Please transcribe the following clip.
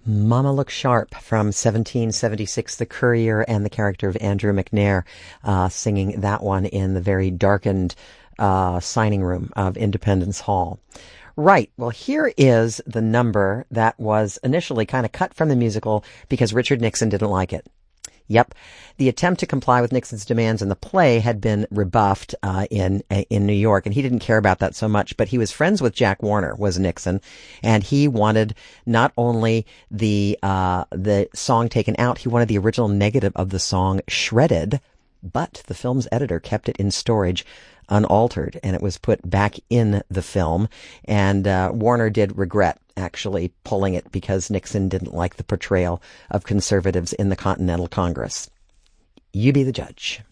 Mama Look Sharp from 1776, The Courier, and the character of Andrew McNair singing that one in the very darkened signing room of Independence Hall. Right. Well, here is the number that was initially kind of cut from the musical because Richard Nixon didn't like it. Yep. The attempt to comply with Nixon's demands in the play had been rebuffed in New York, and he didn't care about that so much. But he was friends with Jack Warner, was Nixon, and he wanted not only the song taken out, he wanted the original negative of the song shredded, but the film's editor kept it in storage unaltered, and it was put back in the film. And Warner did regret actually pulling it because Nixon didn't like the portrayal of conservatives in the Continental Congress. You be the judge.